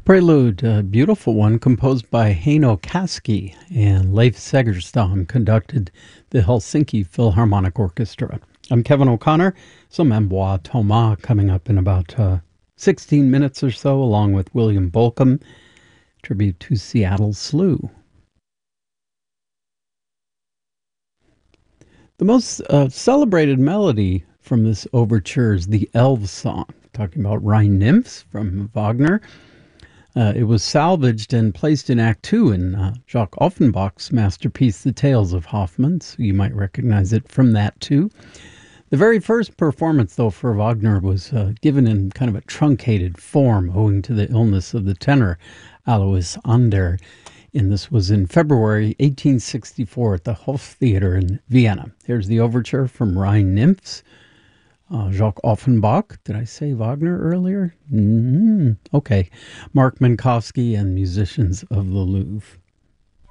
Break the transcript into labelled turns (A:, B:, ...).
A: Prelude, a beautiful one composed by Heino Kaski and Leif Segerstam, conducted the Helsinki Philharmonic Orchestra. I'm Kevin O'Connor. Some Amboise Thomas coming up in about 16 minutes or so, along with William Bolcom, tribute to Seattle Slew. The most celebrated melody from this overture is the Elves Song, talking about Rhine nymphs from Wagner. It was salvaged and placed in Act Two in Jacques Offenbach's masterpiece, The Tales of Hoffmann, so you might recognize it from that too. The very first performance, though, for Wagner was given in kind of a truncated form owing to the illness of the tenor, Alois Ander. And this was in February 1864 at the Hoftheater in Vienna. Here's the overture from Rhine Nymphs. Jacques Offenbach. Did I say Wagner earlier? Okay. Mark Minkowski and musicians of the Louvre.